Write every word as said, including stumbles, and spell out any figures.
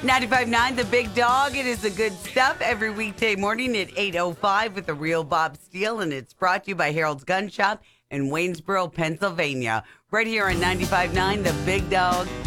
ninety-five point nine The Big Dog. It is the good stuff every weekday morning at eight oh five with the real Bob Steele, and it's brought to you by Harold's Gun Shop in Waynesboro, Pennsylvania. Right here on ninety-five point nine The Big Dog.